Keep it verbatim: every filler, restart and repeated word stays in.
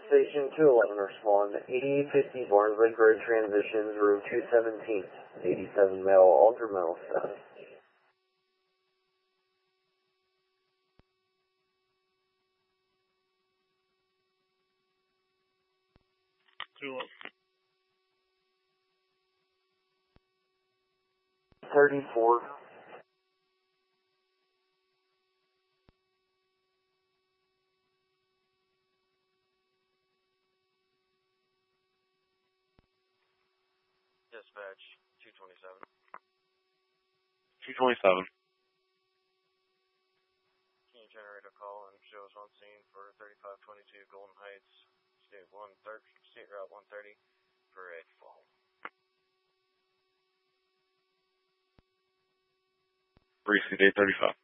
Station two eleven, respond. eighty-eight fifty Barnesburg Road transitions, room two seventeen. eighty-seven male, ultra male status. Two up. thirty-four. Dispatch, two twenty-seven. two twenty-seven. Can you generate a call and show us on scene for thirty-five twenty-two Golden Heights, State one thirty, State Route one thirty for a fall. Precinct eight thirty-five.